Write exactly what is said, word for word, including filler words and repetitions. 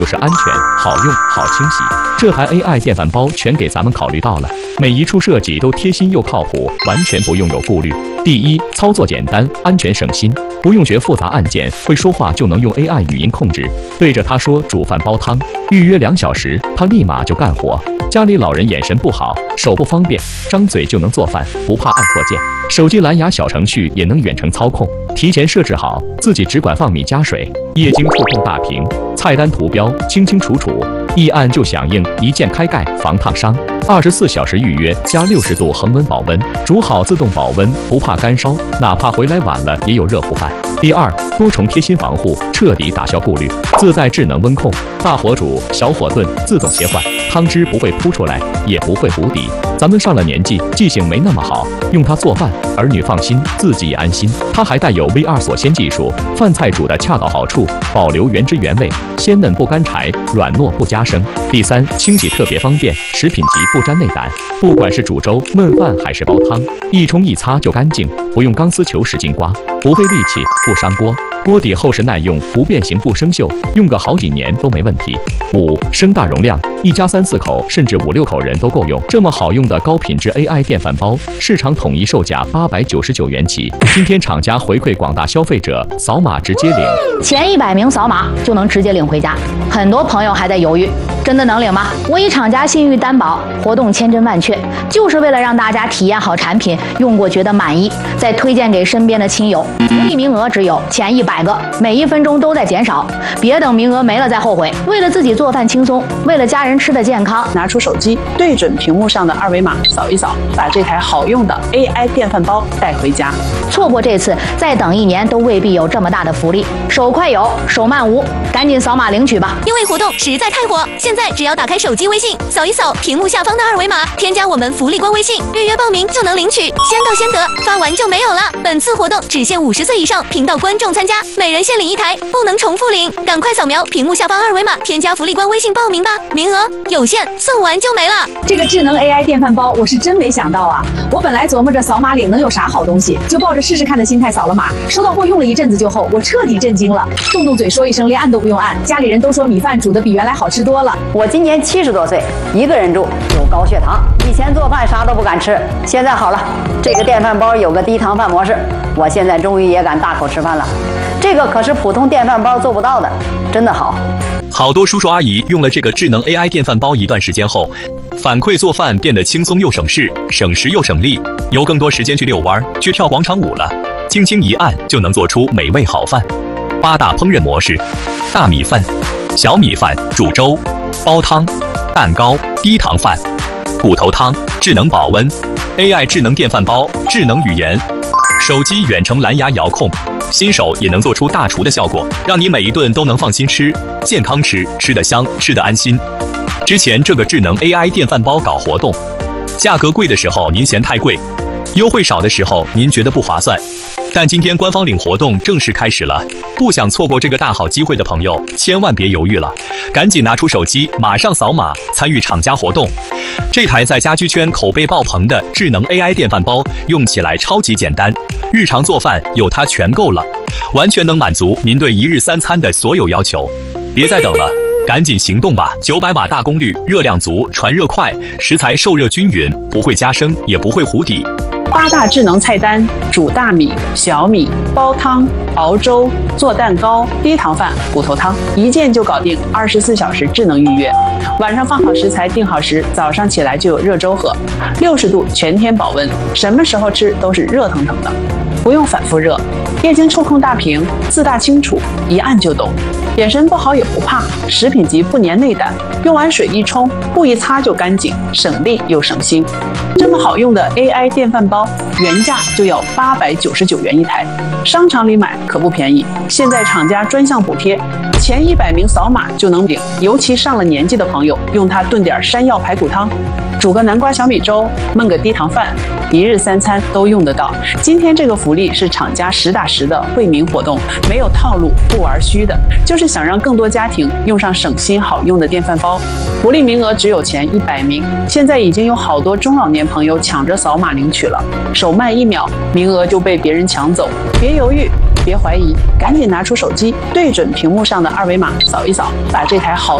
就是安全、好用、好清洗。这台 A I 电饭煲全给咱们考虑到了，每一处设计都贴心又靠谱，完全不用有顾虑。第一，操作简单，安全省心，不用学复杂按键，会说话就能用 A I 语音控制，对着它说煮饭煲汤，预约两小时，它立马就干活。家里老人眼神不好，手不方便，张嘴就能做饭，不怕按错键。手机蓝牙小程序也能远程操控，提前设置好，自己只管放米加水，液晶触控大屏，菜单图标清清楚楚，一按就响应，一键开盖防烫伤。二十四小时预约加六十度恒温保温，煮好自动保温，不怕干烧，哪怕回来晚了也有热乎饭。第二，多重贴心防护，彻底打消顾虑，自带智能温控，大火煮、小火炖自动切换，汤汁不会扑出来，也不会糊底。咱们上了年纪，记性没那么好，用它做饭，儿女放心，自己也安心。它还带有 V R 锁鲜技术，饭菜煮得恰到好处，保留原汁原味，鲜嫩不干柴，软糯不加生。第三，清洗特别方便，食品级不沾内胆，不管是煮粥、焖饭还是煲汤，一冲一擦就干净，不用钢丝球使劲刮，不费力气，不伤锅。锅底厚实耐用，不变形不生锈，用个好几年都没问题。五，声大容量，一家三四口甚至五六口人都够用。这么好用的高品质 A I 电饭煲，市场统一售价八百九十九元起。今天厂家回馈广大消费者，扫码直接领， 前一百名扫码就能直接领回家。很多朋友还在犹豫，真的能领吗？我以厂家信誉担保，活动千真万确，就是为了让大家体验好产品，用过觉得满意，再推荐给身边的亲友。福利名额只有前一百个，每一分钟都在减少，别等名额没了再后悔。为了自己做饭轻松，为了家人吃的健康， 拿出手机对准屏幕上的二维码扫一扫，把这台好用的 A I 电饭煲带回家。 错过这次，再等一年都未必有这么大的福利。手快有，手慢无，赶紧扫码领取吧！ 优惠活动实在太火，现在只要打开手机微信，扫一扫屏幕下方的二维码，添加我们福利官微信，预约报名就能领取，先到先得，发完就没有了。本次活动只限五十岁以上频道观众参加，每人限领一台，不能重复领。赶快扫描屏幕下方二维码，添加福利官微信报名吧，名额有限，送完就没了。 这个智能 A I 电饭煲，我是真没想到啊！我本来琢磨着扫码领能有啥好东西，就抱着试试看的心态扫了码，收到货用了一阵子就后，我彻底震惊了，动动嘴说一声，连按都不用按，家里人都说米饭煮的比原来好吃多了。 我今年七十多岁，一个人住，有高血糖，以前做饭啥都不敢吃，现在好了，这个电饭煲有个低糖饭模式，我现在终于也敢大口吃饭了。这个可是普通电饭煲做不到的，真的好。 好多叔叔阿姨用了这个智能 A I 电饭煲一段时间后，反馈做饭变得轻松又省事，省时又省力，有更多时间去遛弯、去跳广场舞了。轻轻一按就能做出美味好饭。八大烹饪模式：大米饭、小米饭、煮粥、煲汤、蛋糕、低糖饭、骨头汤、智能保温、A I 智能电饭煲、智能语言、手机远程蓝牙遥控。新手也能做出大厨的效果，让你每一顿都能放心吃，健康吃，吃得香，吃得安心。之前这个智能 A I 电饭煲搞活动，价格贵的时候您嫌太贵，优惠少的时候您觉得不划算。但今天官方领活动正式开始了，不想错过这个大好机会的朋友，千万别犹豫了，赶紧拿出手机，马上扫码参与厂家活动。这台在家居圈口碑爆棚的智能 A I 电饭煲，用起来超级简单，日常做饭有它全够了，完全能满足您对一日三餐的所有要求。别再等了，赶紧行动吧！九百瓦大功率，热量足，传热快，食材受热均匀，不会加生，也不会糊底。 八大智能菜单：煮大米、小米、煲汤、熬粥、做蛋糕、低糖饭、骨头汤，一键就搞定，二十四小时智能预约。晚上放好食材，定好时，早上起来就有热粥喝，六十度全天保温，什么时候吃都是热腾腾的，不用反复热。液晶触控大屏，自大清楚，一按就懂。眼神不好也不怕，食品级不粘内胆，用完水一冲，布一擦就干净，省力又省心。这么好用的 A I 电饭煲，原价就要八百九十九元一台，商场里买可不便宜。现在厂家专项补贴，前一百名扫码就能领。尤其上了年纪的朋友，用它炖点山药排骨汤，煮个南瓜小米粥，焖个低糖饭，一日三餐都用得到。今天这个福利是厂家实打实的惠民活动，没有套路，不玩虚的，就是想让更多家庭用上省心好用的电饭煲。福利名额只有前一百名，现在已经有好多中老年朋友抢着扫码领取了，手慢一秒，名额就被别人抢走。别犹豫， 别怀疑，赶紧拿出手机，对准屏幕上的二维码扫一扫，把这台好